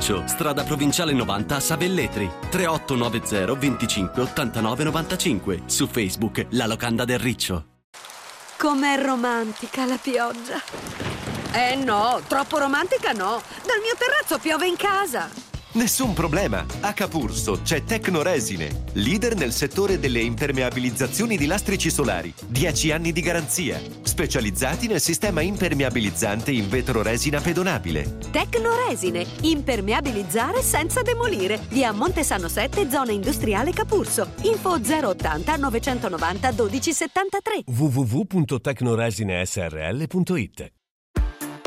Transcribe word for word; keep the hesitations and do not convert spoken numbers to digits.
Riccio, strada provinciale novanta a Savelletri. tre otto nove zero venticinque ottantanove novantacinque. Su Facebook La Locanda del Riccio. Com'è romantica la pioggia. Eh no, troppo romantica no. Dal mio terrazzo piove in casa. Nessun problema. A Capurso c'è Tecnoresine, leader nel settore delle impermeabilizzazioni di lastrici solari. dieci anni di garanzia. Specializzati nel sistema impermeabilizzante in vetro resina pedonabile. Tecnoresine, impermeabilizzare senza demolire. Via Montesano sette, zona industriale Capurso. Info zero ottanta novecentonovanta dodici settantatré. w w w punto tecnoresine s r l punto i t.